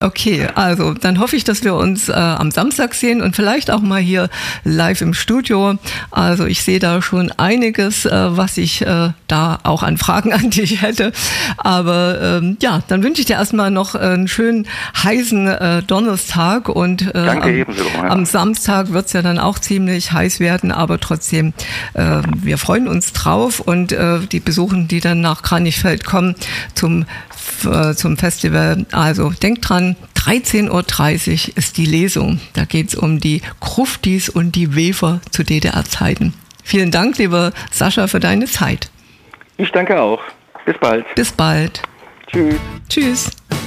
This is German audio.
Okay, also dann hoffe ich, dass wir uns am Samstag sehen und vielleicht auch mal hier live im Studio. Also ich sehe da schon einiges, was ich da auch an Fragen an dich hätte. Aber ja, dann wünsche ich dir erstmal noch einen schönen heißen Donnerstag und Danke, ebenso, ja. Am Samstag wird es ja dann auch ziemlich heiß werden, aber trotzdem, wir freuen uns drauf und die Besucher, die dann nach Kranichfeld kommen zum Festival. Also denkt dran, 13.30 Uhr ist die Lesung. Da geht es um die Gruftis und die Wefer zu DDR-Zeiten. Vielen Dank, lieber Sascha, für deine Zeit. Ich danke auch. Bis bald. Bis bald. Tschüss. Tschüss.